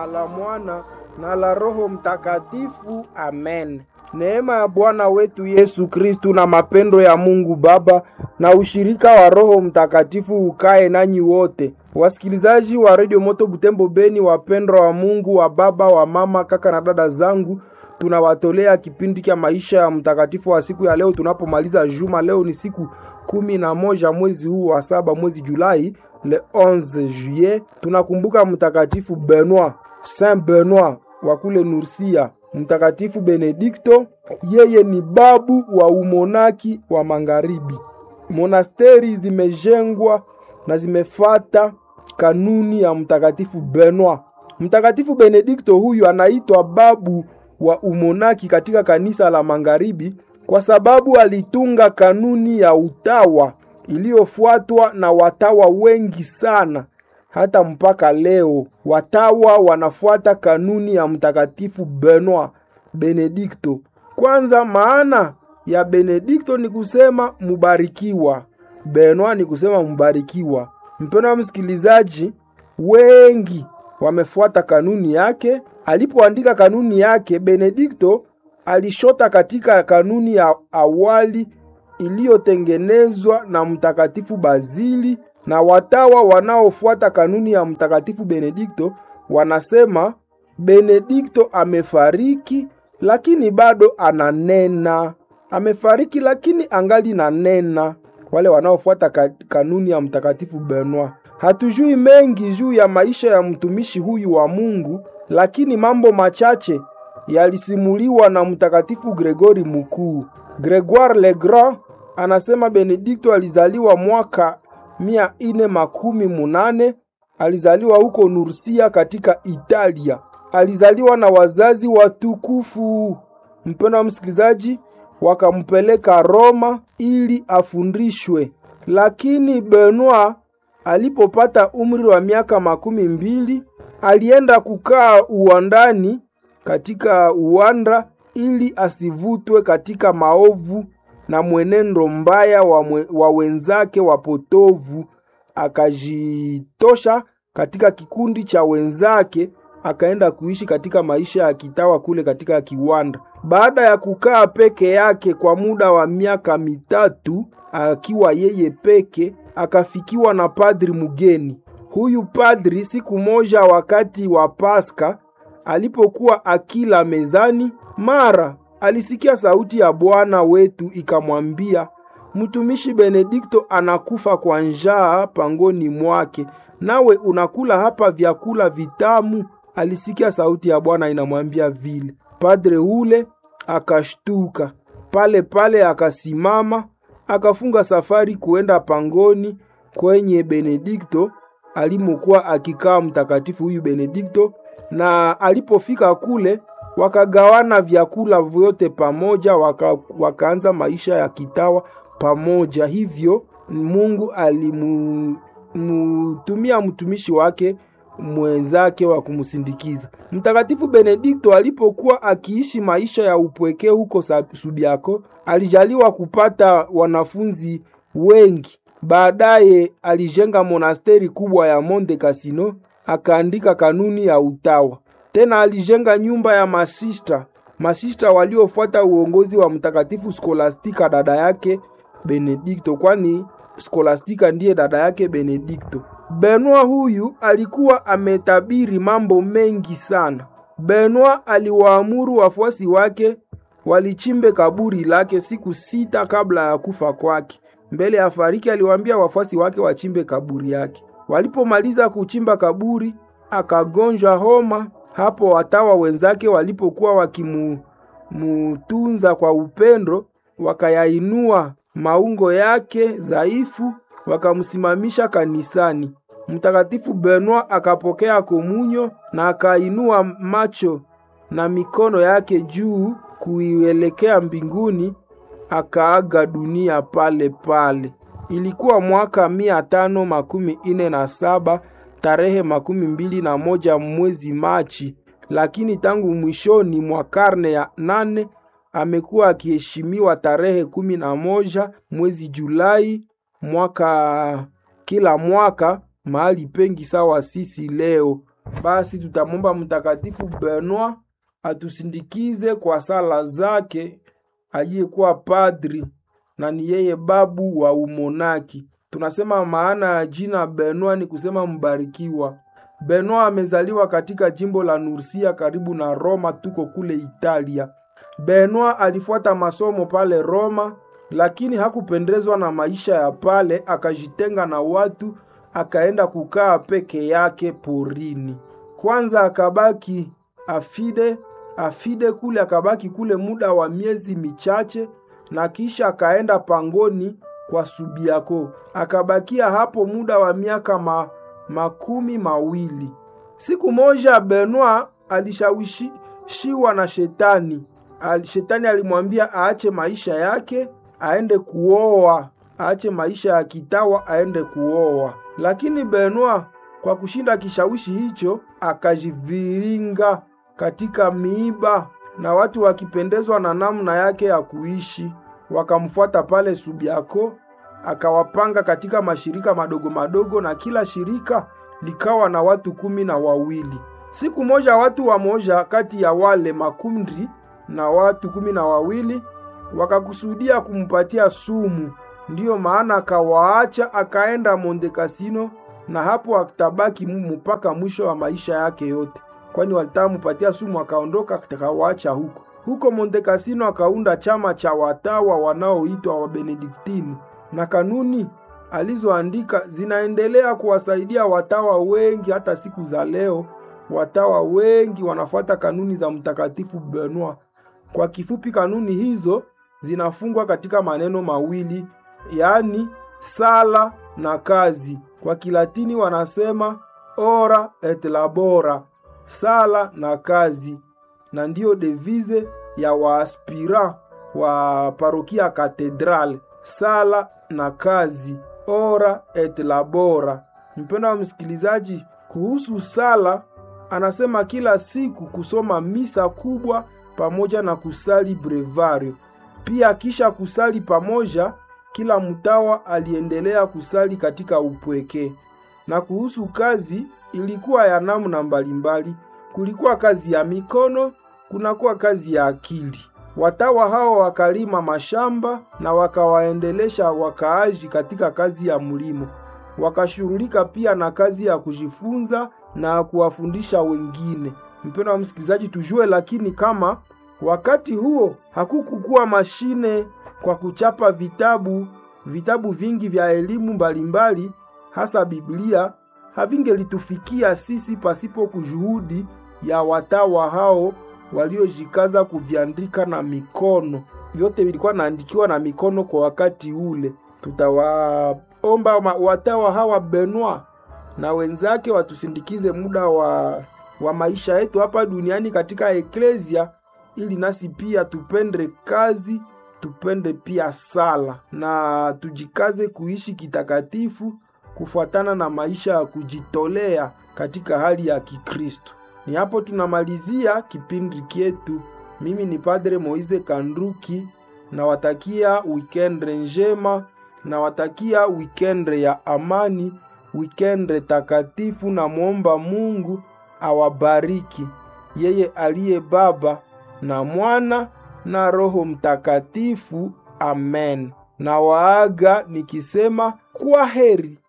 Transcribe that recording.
na la Mwana na la Roho Mtakatifu. Amen. Neema ya Bwana wetu Yesu Kristu na mapendo ya Mungu Baba na ushirika wa Roho Mtakatifu ukae nanyi wote. Wasikilizaji wa Radio Moto Butembo Beni, wapendwa wa Mungu, wa baba, wa mama, kaka na dada zangu, tunawatolea kipindi cha maisha ya mtakatifu wa siku ya leo tunapomaliza juma. Leo ni siku 11 mwezi huu wa 7 mwezi Julai, le 11 juillet. Tunakumbuka mtakatifu Benoit, Saint Benoit wa kule Nursia. Mtakatifu Benedikto, yeye ni babu wa umonaki wa magharibi. Monasteri zimejengwa na zimefata kanuni ya mtakatifu Benoit. Mtakatifu Benedikto huyu anaitwa babu wa umonaki katika kanisa la magharibi kwa sababu alitunga kanuni ya utawa iliyofuatwa na watawa wengi sana. Hata mpaka leo watawa wanafuata kanuni ya mtakatifu Benoit Benedikto. Kwanza, maana ya Benedikto ni kusema mubarikiwa. Benoit ni kusema mubarikiwa. Mpendwa msikilizaji, wengi wamefuata kanuni yake. Alipoandika kanuni yake, Benedikto alishota katika kanuni ya awali iliyotengenezwa na mtakatifu Bazili, na watawa wanaofuata kanuni ya mtakatifu Benedikto wanasema Benedikto amefariki lakini bado ananena. Amefariki lakini angali nanena. Wale wanaofuata kanuni ya mtakatifu Benoit. Hatujui mengi juu ya maisha ya mtumishi huyu wa Mungu, lakini mambo machache yalisimuliwa na mtakatifu Gregory Mkuu. Gregoire le Grand anasema Benedikto alizaliwa mwaka 418. Alizaliwa huko Nursia katika Italia. Alizaliwa na wazazi watukufu. Mpendwa wa msikilizaji, wakampeleka Roma ili afundishwe. Lakini Benoit alipopata umri wa miaka 20, alienda kukaa uwandani katika uwanda ili asivutwe katika maovu na mwenendo mbaya wa wenzake wapotovu. Akajitosha katika kikundi cha wenzake, akaenda kuishi katika maisha ya kitawa kule katika kiwanda. Baada ya kukaa peke yake kwa muda wa miaka 3, akiwa yeye peke, akafikiwa na padri mgeni. Huyu padri siku moja wakati wa Pasaka alipokuwa akila mezani, mara alisikia sauti ya Bwana wetu ikamwambia, mtumishi Benedikto anakufa kwa njaa pangoni mwake, nawe unakula hapa vyakula vitamu. Alisikia sauti ya Bwana inamwambia vile. Padre ule akashtuka. Pale akasimama, akafunga safari kuenda pangoni kwenye Benedikto alimokuwa akikaa mtakatifu huyu Benedikto. Na alipofika kule, wakagawana vyakula vyote pamoja, wakaanza maisha ya kitawa pamoja. Hivyo Mungu alimutumia mtumishi wake mwenzake wa kumsindikiza. Mtakatifu Benedikto alipokuwa akiishi maisha ya upweke huko Subiaco, alijaliwa kupata wanafunzi wengi. Baadaye alijenga monasteri kubwa ya Monte Cassino, akaandika kanuni ya utawa. Tena alijenga nyumba ya masista waliofuata uongozi wa mtakatifu Scholastica, dada yake Benedikto, kwani Scholastica ndiye dada yake Benedikto. Benoit huyu alikuwa ametabiri mambo mengi sana. Benoit aliwaamuru wafuasi wake walichimbe kaburi lake siku 6 kabla ya kufa kwake. Mbele ya fariki aliwaambia wafuasi wake wachimbe kaburi yake. Walipomaliza kuchimba kaburi, akagonjwa homa. Hapo watawa wenzake walipokuwa wakimutunza kwa upendo, wakayainua maungo yake dhaifu, wakamsimamisha kanisani. Mtakatifu Benoit akapokea komunyo na akainua macho na mikono yake juu kuielekea mbinguni, akaaga dunia pale. Ilikuwa mwaka 547 tarehe 21 mwezi Machi, lakini tangu mwishoni mwa karne ya 8 amekuwa akiheshimiwa tarehe 11 mwezi Julai kila mwaka mahali pengi sawa sisi leo. Basi tutamwomba Mtakatifu Benoit atusindikize kwa sala zake, aliyekuwa padri na ni yeye babu wa umonaki. Tunasema maana ya jina Benoit ni kusema mbarikiwa. Benoit amezaliwa katika jimbo la Nursia karibu na Roma, tuko kule Italia. Benoit alifuata masomo pale Roma, lakini hakupendezwa na maisha ya pale, akajitenga na watu, akaenda kukaa peke yake porini. Kwanza akabaki Afide kule, akabaki kule muda wa miezi michache, na kisha akaenda pangoni kwa Subiako. Akabakia hapo muda wa miaka 12. Siku moja Benoit alishawishiwa na shetani. Shetani alimwambia aache maisha yake, aende kuoa, aache maisha ya kitawa, aende kuoa. Lakini Benoit kwa kushinda kishawishi hicho, akajiviringa katika miiba, na watu wakipendezwa na namna yake ya kuishi wakamfuata pale Subiako. Akawapanga katika mashirika madogo madogo, na kila shirika likawa na watu 12. Siku moja watu wamoja kati ya wale makundi na watu 12 wakakusudia kumpatia sumu. Ndiyo maana akawaacha, akaenda Monte Cassino, na hapo atabaki mpaka mwisho wa maisha yake yote, kwani walitaka mupatia sumu. Akaondoka akawaacha huko Monte Cassino. Akaunda chama cha watawa wanaoitwa wa Benediktini, na kanuni alizoandika zinaendelea kuwasaidia watawa wengi hata siku za leo. Watawa wengi wanafuata kanuni za Mtakatifu Benoit. Kwa kifupi, kanuni hizo zinafungwa katika maneno mawili, yaani sala na kazi. Kwa Kilatini wanasema ora et labora, sala na kazi, na ndiyo devise ya waaspira wa parokia Katedral, sala na kazi, ora et labora. Mpendwa wa msikilizaji, kuhusu sala anasema kila siku kusoma misa kubwa pamoja na kusali brevario. Pia kisha kusali pamoja, kila mtawa aliendelea kusali katika upweke. Na kuhusu kazi, ilikuwa ya namna mbalimbali. Kulikuwa kazi ya mikono, kunakuwa kazi ya akili. Watawa hao wakalima mashamba na wakawaendelesha wakaaji katika kazi ya mlimo. Wakashughulika pia na kazi ya kujifunza na kuwafundisha wengine. Mpendwa wa msikilizaji, tujue lakini kama wakati huo hakukukuwa mashine kwa kuchapa vitabu vingi vya elimu mbalimbali, hasa Biblia, havingelitufikia sisi pasipo kujuhudi ya watawa hao waliojikaza kuviandika na mikono. Vyote vilikuwa naandikiwa na mikono kwa wakati ule. Tutawaomba watawa hawa Benoit na wenzake watusindikize muda wa maisha yetu hapa duniani katika eklesia, ili nasi pia tupende kazi, tupende pia sala, na tujikaze kuishi kitakatifu kufuatana na maisha ya kujitolea katika hali ya Kikristo. Ni hapo tunamalizia kipindi kietu. Mimi ni Padre Moise Kanduki, na watakia weekend njema, na watakia weekend ya amani, weekend takatifu, na muomba Mungu awabariki, yeye aliye Baba na Mwana na Roho Mtakatifu. Amen. Na waaga nikisema kwa heri.